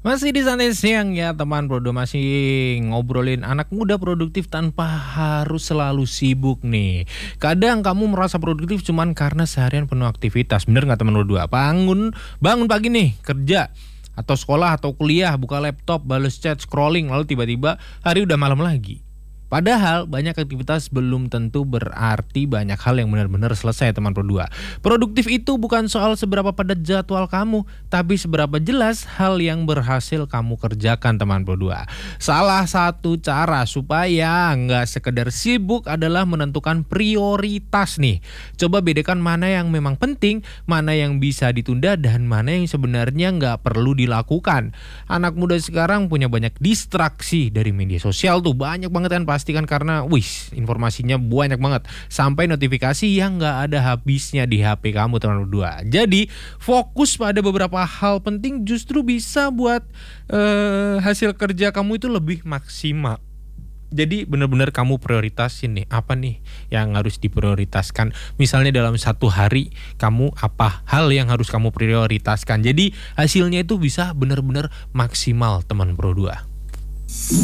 Masih di santai siang ya teman Bro, masih ngobrolin anak muda produktif tanpa harus selalu sibuk nih. Kadang kamu merasa produktif cuman karena seharian penuh aktivitas. Bener nggak teman Bro? Bangun pagi nih kerja atau sekolah atau kuliah, buka laptop, bales chat, scrolling, lalu tiba-tiba hari udah malam lagi. Padahal banyak aktivitas belum tentu berarti banyak hal yang benar-benar selesai teman berdua. Produktif itu bukan soal seberapa padat jadwal kamu, tapi seberapa jelas hal yang berhasil kamu kerjakan teman berdua. Salah satu cara supaya nggak sekedar sibuk adalah menentukan prioritas nih. Coba bedakan mana yang memang penting, mana yang bisa ditunda, dan mana yang sebenarnya nggak perlu dilakukan. Anak muda sekarang punya banyak distraksi dari media sosial tuh, banyak banget kan pasti kan, karena informasinya banyak banget sampai notifikasi yang nggak ada habisnya di HP kamu teman berdua. Jadi fokus pada beberapa hal penting justru bisa buat hasil kerja kamu itu lebih maksimal. Jadi benar-benar kamu prioritasin nih, apa nih yang harus diprioritaskan. Misalnya dalam satu hari kamu apa hal yang harus kamu prioritaskan. Jadi hasilnya itu bisa benar-benar maksimal teman berdua.